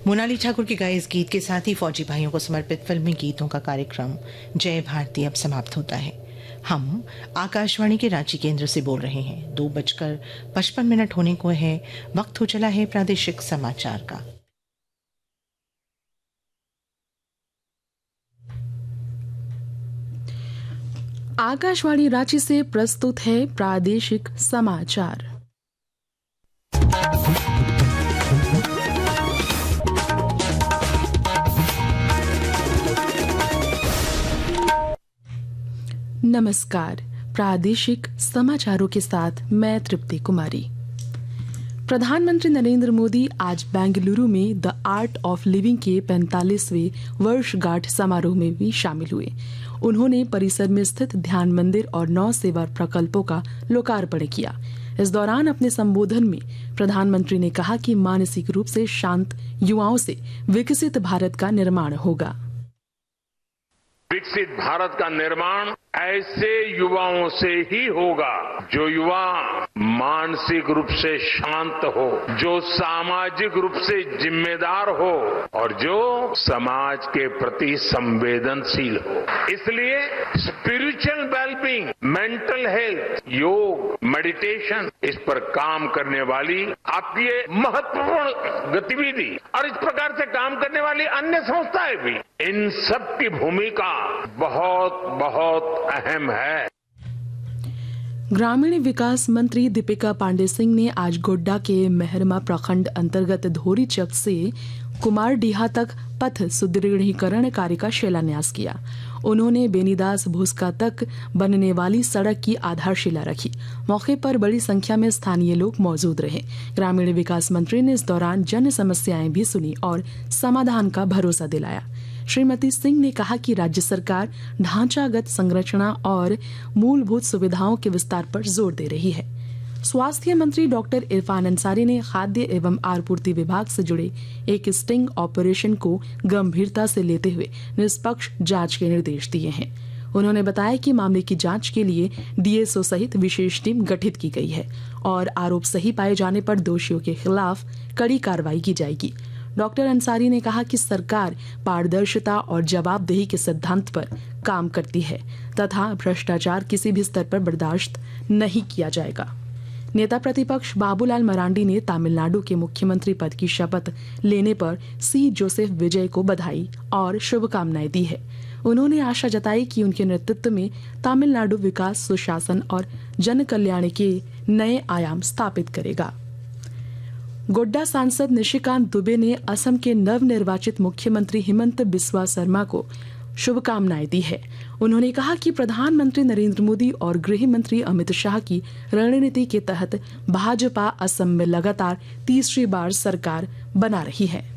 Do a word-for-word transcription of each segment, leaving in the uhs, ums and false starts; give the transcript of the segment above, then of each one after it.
मोनाली ठाकुर के गाए इस गीत के साथ ही फौजी भाइयों को समर्पित फिल्मी गीतों का कार्यक्रम जय भारती अब समाप्त होता है। हम आकाशवाणी के रांची केंद्र से बोल रहे हैं। दो बजकर पचपन मिनट होने को है। वक्त हो चला है प्रादेशिक समाचार का। आकाशवाणी रांची से प्रस्तुत है प्रादेशिक समाचार। नमस्कार, प्रादेशिक समाचारों के साथ मैं तृप्ति कुमारी। प्रधानमंत्री नरेंद्र मोदी आज बेंगलुरु में द आर्ट ऑफ लिविंग के पैंतालीसवें वर्षगांठ समारोह में भी शामिल हुए। उन्होंने परिसर में स्थित ध्यान मंदिर और नौ सेवा प्रकल्पों का लोकार्पण किया। इस दौरान अपने संबोधन में प्रधानमंत्री ने कहा कि मानसिक रूप से शांत युवाओं से विकसित भारत का निर्माण होगा। विकसित भारत का निर्माण ऐसे युवाओं से ही होगा जो युवा मानसिक रूप से शांत हो, जो सामाजिक रूप से जिम्मेदार हो और जो समाज के प्रति संवेदनशील हो। इसलिए स्पिरिचुअल वेलबींग, मेंटल हेल्थ, योग, मेडिटेशन, इस पर काम करने वाली आपकी ये महत्वपूर्ण गतिविधि और इस प्रकार से काम करने वाली अन्य संस्थाएं भी, इन सब की भूमिका बहुत बहुत अहम है। ग्रामीण विकास मंत्री दीपिका पांडे सिंह ने आज गोड्डा के मेहरमा प्रखंड अंतर्गत धोरीचक से कुमारडीहा तक पथ सुदृढ़ीकरण कार्य का शिलान्यास किया। उन्होंने बेनीदास भूस्का तक बनने वाली सड़क की आधारशिला रखी। मौके पर बड़ी संख्या में स्थानीय लोग मौजूद रहे। ग्रामीण विकास मंत्री ने इस दौरान जन समस्याएं भी सुनी और समाधान का भरोसा दिलाया। श्रीमती सिंह ने कहा कि राज्य सरकार ढांचागत संरचना और मूलभूत सुविधाओं के विस्तार पर जोर दे रही है। स्वास्थ्य मंत्री डॉक्टर इरफान अंसारी ने खाद्य एवं आपूर्ति विभाग से जुड़े एक स्टिंग ऑपरेशन को गंभीरता से लेते हुए निष्पक्ष जांच के निर्देश दिए हैं। उन्होंने बताया कि मामले की जांच के लिए डीएसओ सहित विशेष टीम गठित की गई है और आरोप सही पाए जाने पर दोषियों के खिलाफ कड़ी कार्रवाई की जाएगी। डॉक्टर अंसारी ने कहा कि सरकार पारदर्शिता और जवाबदेही के सिद्धांत पर काम करती है तथा भ्रष्टाचार किसी भी स्तर पर बर्दाश्त नहीं किया जाएगा। नेता प्रतिपक्ष बाबूलाल मरांडी ने तमिलनाडु के मुख्यमंत्री पद की शपथ लेने पर सी जोसेफ विजय को बधाई और शुभकामनाएं दी है। उन्होंने आशा जताई कि उनके नेतृत्व में तमिलनाडु विकास, सुशासन और जन कल्याण के नए आयाम स्थापित करेगा। गोड्डा सांसद निशिकांत दुबे ने असम के नवनिर्वाचित मुख्यमंत्री हिमंत बिस्वा शर्मा को शुभकामनाएं दी है। उन्होंने कहा कि प्रधानमंत्री नरेंद्र मोदी और गृह मंत्री अमित शाह की रणनीति के तहत भाजपा असम में लगातार तीसरी बार सरकार बना रही है।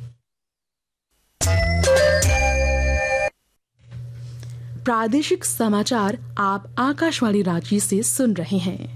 प्रादेशिक समाचार आप आकाशवाणी रांची से सुन रहे हैं।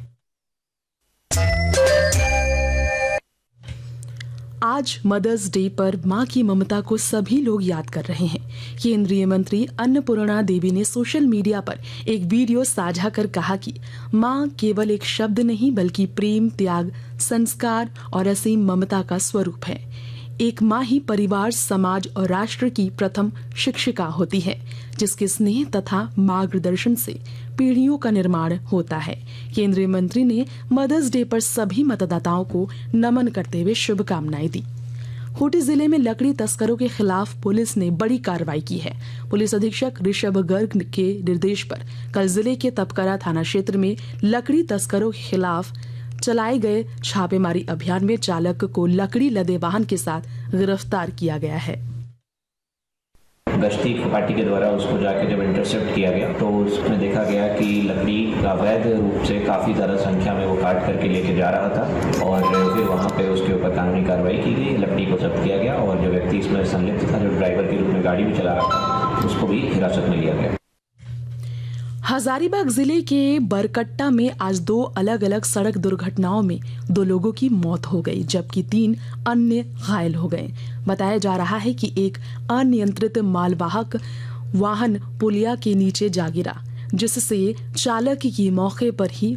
आज मदर्स डे पर मां की ममता को सभी लोग याद कर रहे हैं। केंद्रीय मंत्री अन्नपूर्णा देवी ने सोशल मीडिया पर एक वीडियो साझा कर कहा कि मां केवल एक शब्द नहीं बल्कि प्रेम, त्याग, संस्कार और असीम ममता का स्वरूप है। एक मां ही परिवार, समाज और राष्ट्र की प्रथम शिक्षिका होती है, जिसके स्नेह तथा मार्गदर्शन से पीढ़ियों का निर्माण होता है। केंद्रीय मंत्री ने मदर्स डे पर सभी मतदाताओं को नमन करते हुए शुभकामनाएं दी। खूंटी जिले में लकड़ी तस्करों के खिलाफ पुलिस ने बड़ी कार्रवाई की है। पुलिस अधीक्षक ऋषभ गर्ग के निर्देश पर कल जिले के तपकरा थाना क्षेत्र में लकड़ी तस्करों के खिलाफ चलाए गए छापेमारी अभियान में चालक को लकड़ी लदे वाहन के साथ गिरफ्तार किया गया है। गश्ती पार्टी के द्वारा उसको जाके जब इंटरसेप्ट किया गया तो उसमें देखा गया कि लकड़ी अवैध रूप से काफ़ी ज़्यादा संख्या में वो काट करके लेके जा रहा था और फिर वहाँ पे उसके ऊपर कानूनी कार्रवाई की गई। लकड़ी को जब्त किया गया और जो व्यक्ति इसमें संलिप्त था, जो ड्राइवर के रूप में गाड़ी भी चला रहा था, उसको भी हिरासत में लिया गया। हजारीबाग जिले के बरकट्टा में आज दो अलग अलग सड़क दुर्घटनाओं में दो लोगों की मौत हो गई, जबकि तीन अन्य घायल हो गए। बताया जा रहा है कि एक अनियंत्रित मालवाहक वाहन पुलिया के नीचे जा गिरा, जिससे चालक की मौके पर ही